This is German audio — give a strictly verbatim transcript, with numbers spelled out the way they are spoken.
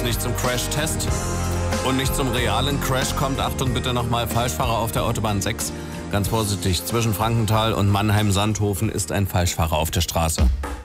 nicht zum Crash-Test und nicht zum realen Crash kommt, Achtung bitte nochmal, Falschfahrer auf der Autobahn sechs. Ganz vorsichtig, zwischen Frankenthal und Mannheim-Sandhofen ist ein Falschfahrer auf der Straße.